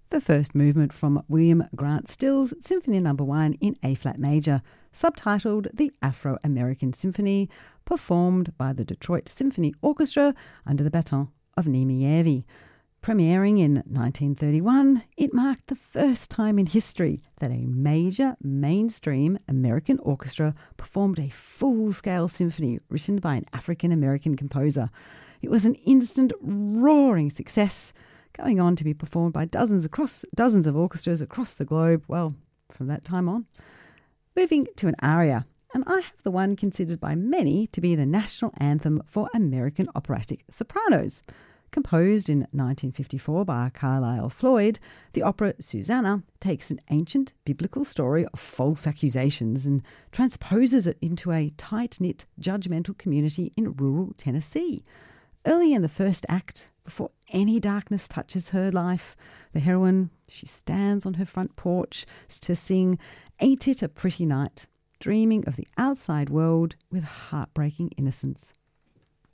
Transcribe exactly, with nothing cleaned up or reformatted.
the first movement from William Grant Still's Symphony Number One in A-flat major, subtitled The Afro-American Symphony, performed by the Detroit Symphony Orchestra under the baton of Niemi. Premiering in nineteen thirty-one, it marked the first time in history that a major mainstream American orchestra performed a full-scale symphony written by an African-American composer. It was an instant roaring success, going on to be performed by dozens across dozens of orchestras across the globe, well, from that time on. Moving to an aria, and I have the one considered by many to be the national anthem for American operatic sopranos. Composed in nineteen fifty-four by Carlisle Floyd, the opera Susanna takes an ancient biblical story of false accusations and transposes it into a tight-knit, judgmental community in rural Tennessee. Early in the first act, before any darkness touches her life, the heroine, she stands on her front porch to sing "Ain't It a Pretty Night," dreaming of the outside world with heartbreaking innocence.